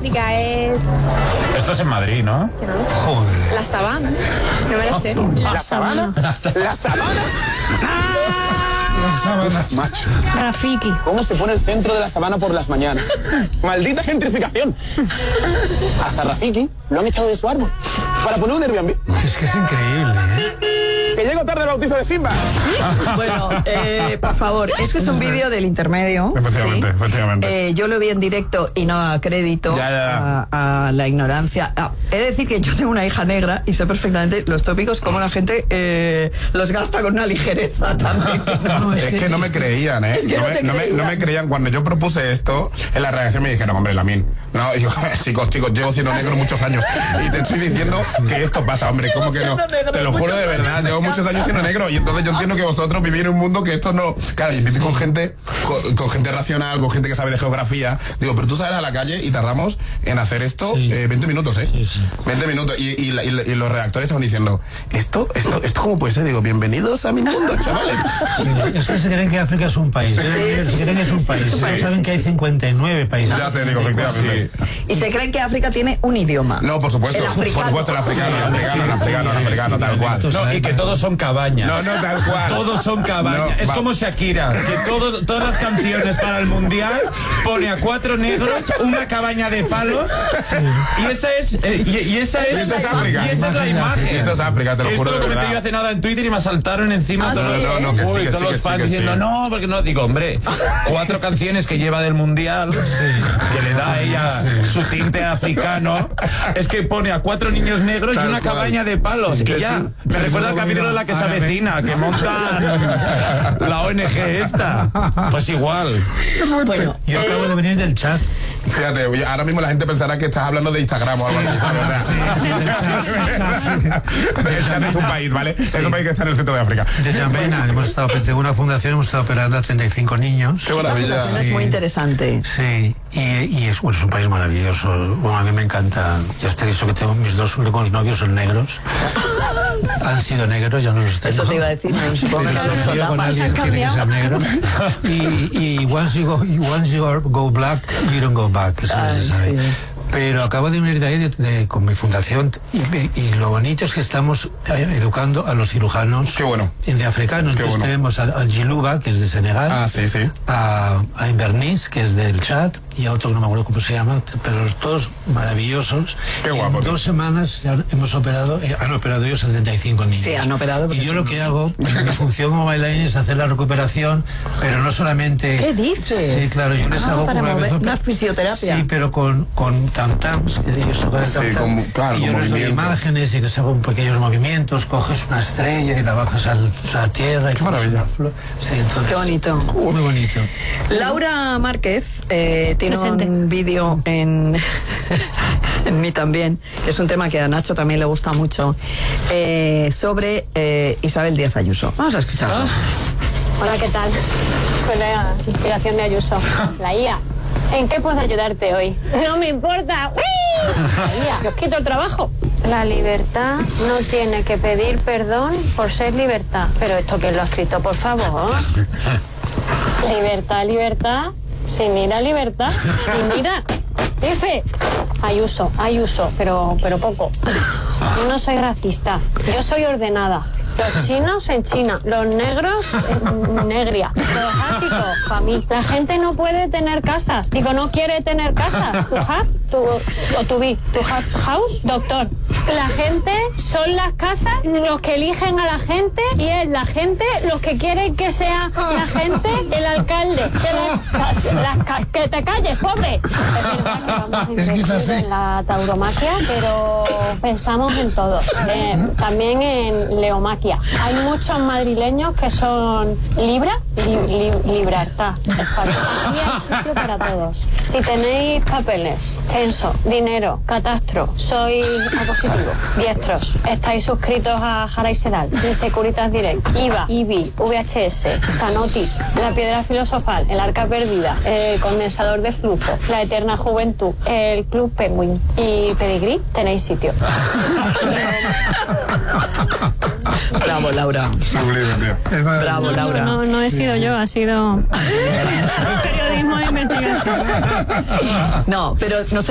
África es... Esto es en Madrid, ¿no? Que no lo sé. Joder. La sabana. No me la sé. ¿La sabana? ¿La sabana? Las sábanas. Macho. Rafiki. ¿Cómo se pone el centro de la sabana por las mañanas? ¡Maldita gentrificación! Hasta Rafiki lo han echado de su árbol para poner un Airbnb. Es que es increíble, ¿eh? Que llego tarde al bautizo de Simba. Bueno, por favor, este es un vídeo del intermedio. Efectivamente, ¿sí? efectivamente. Yo lo vi en directo y no a crédito a la ignorancia. He de decir que yo tengo una hija negra y sé perfectamente los tópicos, cómo la gente los gasta con una ligereza también. No, Es que no me creían, ¿eh? Es que no me creían. Cuando yo propuse esto, en la redacción me dijeron, hombre, Lamin. No, digo, chicos, llevo siendo negro muchos años. Y te estoy diciendo que esto pasa, hombre, ¿cómo que no? Te lo juro de verdad, llevo muchos años siendo negro. Y entonces yo entiendo que vosotros vivís en un mundo que esto no. Claro, y vivís con gente, con gente racional, con gente que sabe de geografía. Digo, pero tú sales a la calle y tardamos en hacer esto 20 minutos, ¿eh? Sí, sí. 20 minutos. Y los redactores estaban diciendo, ¿esto cómo puede ser? Digo, bienvenidos a mi mundo, chavales. Es que se creen que África es un país. Se creen que es un país. No saben que hay 59 países. Ya te digo, efectivamente. Y se creen que África tiene un idioma. No, por supuesto. El africano. Por supuesto, el africano, tal cual. No, y que todos son cabañas. No, tal cual. Todos son cabañas. No, es va. como Shakira, que todas las canciones para el mundial pone a 4 negros, una cabaña de palos, y esa es África. y esa es la imagen. Esto es África, te lo juro Esto de lo comenté verdad. yo hace nada en Twitter y me saltaron encima todos, que sí, Uy, que todos sí, los que fans sí, que diciendo sí. no, porque no. Digo, hombre, 4 canciones que lleva del mundial, que le da a ella su tinte africano, es que pone a 4 niños negros Tal y una cual. cabaña de palos. Sí, Y ya, sí. me recuerda al capítulo de La que se avecina, que montan la ONG esta. Pues igual. Bueno, Yo acabo de venir del chat. Fíjate, ahora mismo la gente pensará que estás hablando de Instagram o algo así, ¿sabes? O sea, el chat es un país, ¿vale? Es un país que está en el centro de África. De Jambena, tengo una fundación, hemos estado operando a 35 niños. Qué maravilla. esta fundación es muy interesante. Sí, y es un país maravilloso. Bueno, a mí me encanta. Ya te he dicho que tengo mis 2 últimos novios son negros. Han sido negros, ya no los tengo. Eso te iba a decir, no, supongo que no Pero son si yo con solapas. alguien tiene que ser negro. Y once you go black, you don't go back. Eso no se sabe. Sí. Pero acabo de venir de ahí con mi fundación y lo bonito es que estamos educando a los cirujanos Qué bueno. de africanos. Qué Entonces bueno. tenemos al Giluba, que es de Senegal, Ah, sí, sí. a Inverniz, que es del Chad, y a otro que no me acuerdo cómo se llama, pero todos maravillosos. Qué Y guapo, en tío. 2 semanas ya hemos operado, han operado ellos 75 niños. Sí, han operado. Y yo lo que hago, mi función como bailarín es hacer la recuperación, pero no solamente... ¿Qué dices? Sí, claro, yo les hago para una mover, vez... una fisioterapia. Sí, pero con tam-tams, que ellos tocan el Sí, tam-tam. claro, y yo con les doy movimiento. imágenes y les hago pequeños movimientos, coges una estrella y la bajas a la tierra. Y Qué maravilla. una flor. Sí, entonces, Qué bonito. Muy bonito. Laura Márquez tiene Presente. un vídeo en mí también, que es un tema que a Nacho también le gusta mucho, sobre Isabel Díaz Ayuso. Vamos a escucharlo. Hola, ¿qué tal? Soy la inspiración de Ayuso, la IA. ¿En qué puedo ayudarte hoy? No me importa. ¡Uy! La IA, os quito el trabajo. La libertad no tiene que pedir perdón por ser libertad. Pero esto, ¿quién lo ha escrito, por favor? Libertad, libertad, sin ir a libertad, sin ir a... Dice Ayuso, pero poco. Yo no soy racista, yo soy ordenada. Los chinos en China, los negros en negria, los asiáticos para mí. La gente no puede tener casas. Digo, no quiere tener casas. To have, to be, to have house, doctor. La gente son las casas los que eligen a la gente y es la gente los que quieren que sea la gente el alcalde. Que te calles, pobre. Es verdad que vamos a intervenir en la tauromaquia, pero pensamos en todo. También en leomaquia. Hay muchos madrileños que son libertad. Aquí hay sitio para todos. Si tenéis papeles, censo, dinero, catastro, sois A positivo, diestros, estáis suscritos a Jara y Sedal, Securitas Direct, IVA, IBI, VHS, Sanotis, La Piedra Filosofal, El Arca Perdida, el Condensador de Flujo, La Eterna Juventud, el Club Penguin y Pedigrí, tenéis sitio. Bravo, Laura. Sublime, tío. Bravo, Laura. No he sido yo, ha sido periodismo de investigación. No, pero nos